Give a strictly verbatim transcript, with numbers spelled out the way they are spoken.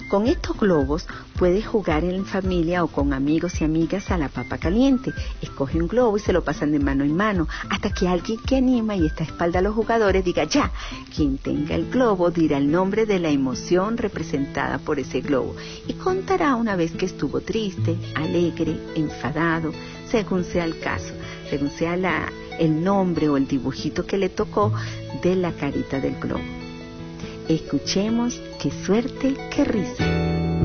Con estos globos puedes jugar en familia o con amigos y amigas a la papa caliente. Escoge un globo y se lo pasan de mano en mano hasta que alguien que anima y está a espalda a los jugadores diga ya. Quien tenga el globo dirá el nombre de la emoción representada por ese globo y contará una vez que estuvo triste, alegre, enfadado, según sea el caso, según sea la, el nombre o el dibujito que le tocó de la carita del globo. Escuchemos Qué suerte, qué risa.